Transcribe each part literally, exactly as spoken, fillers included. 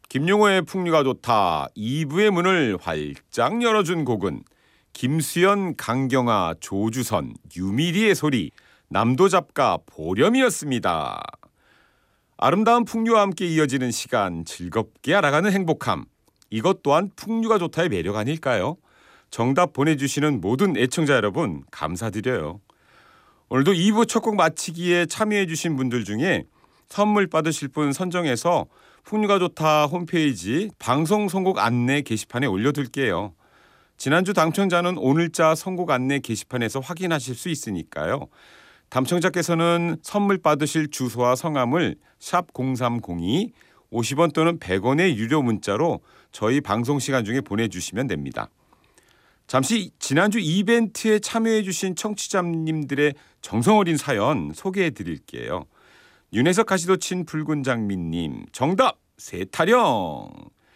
김용호의 풍류가 좋다 이 부의 문을 활짝 열어준 곡은 김수연, 강경아, 조주선, 유미리의 소리, 남도잡가, 보렴이었습니다. 아름다운 풍류와 함께 이어지는 시간, 즐겁게 알아가는 행복함. 이것 또한 풍류가 좋다의 매력 아닐까요? 정답 보내주시는 모든 애청자 여러분 감사드려요. 오늘도 이 부 첫 곡 마치기에 참여해주신 분들 중에 선물 받으실 분 선정해서 풍류가 좋다 홈페이지 방송 선곡 안내 게시판에 올려둘게요. 지난주 당첨자는 오늘자 선곡 안내 게시판에서 확인하실 수 있으니까요. 당첨자께서는 선물 받으실 주소와 성함을 샵 공삼공이 오십 원 또는 백 원의 유료 문자로 저희 방송 시간 중에 보내주시면 됩니다. 잠시 지난주 이벤트에 참여해주신 청취자님들의 정성어린 사연 소개해드릴게요. 윤혜석 가시도친 붉은 장미님 정답 세타령.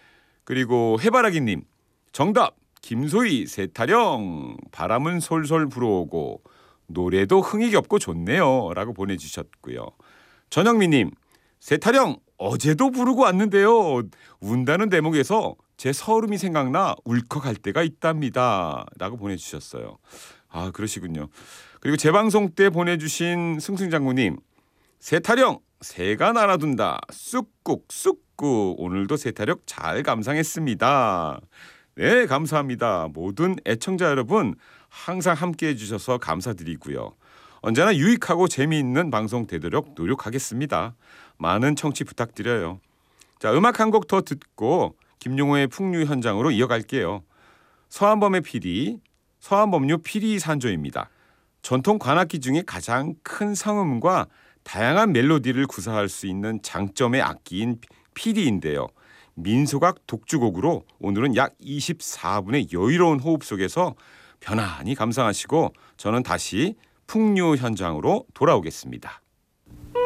그리고 해바라기님 정답 김소희 세타령. 바람은 솔솔 불어오고 노래도 흥이 겹고 좋네요 라고 보내주셨고요. 전영미님 세타령 어제도 부르고 왔는데요. 운다는 대목에서 제 서름이 생각나 울컥할 때가 있답니다 라고 보내주셨어요. 아 그러시군요. 그리고 재방송 때 보내주신 승승장구님 세타령 새가 날아둔다 쑥국 쑥국. 오늘도 세타령 잘 감상했습니다. 네 감사합니다. 모든 애청자 여러분 항상 함께해 주셔서 감사드리고요. 언제나 유익하고 재미있는 방송 되도록 노력하겠습니다. 많은 청취 부탁드려요. 자, 음악 한 곡 더 듣고 김용호의 풍류 현장으로 이어갈게요. 서한범의 피리, 서한범요 피리 산조입니다. 전통 관악기 중에 가장 큰 성음과 다양한 멜로디를 구사할 수 있는 장점의 악기인 피리인데요. 민소각 독주곡으로 오늘은 약 이십사 분의 여유로운 호흡 속에서 편안히 감상하시고 저는 다시 풍류 현장으로 돌아오겠습니다.